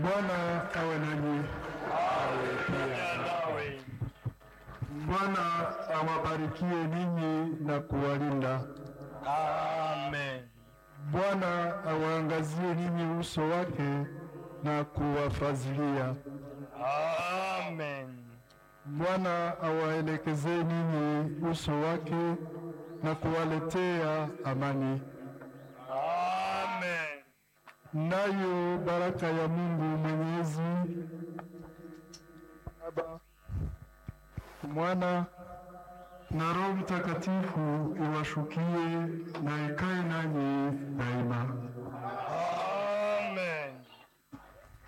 Bwana awe nanyi. Awe pia nawe. Bwana awabarikie ninyi na kuwalinda. Amen. Bwana awaangazie ninyi uso wake na kuwafadhilia. Amen. Bwana awaelekezee ninyi uso wake na kuwaletea amani. Amen. Nayo baraka ya Mungu Mwenyezi, Baba, Mwana na Roho Mtakatifu iwashukie na ikae nanyi daima.